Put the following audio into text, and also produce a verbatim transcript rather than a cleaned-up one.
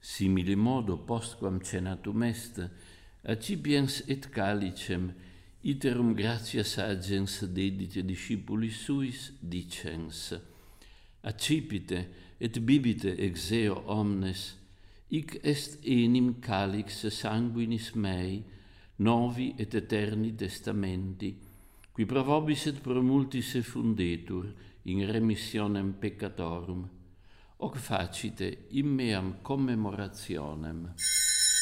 Simile modo, postquam cenatum est, accipiens et calicem, iterum gratias agens dedite discipulis suis, dicens: accipite et bibite ex eo omnes, hic est enim calix sanguinis mei, novi et eterni testamenti, qui pro vobis et pro multis effundetur in remissionem peccatorum. Hoc facite in meam commemorationem.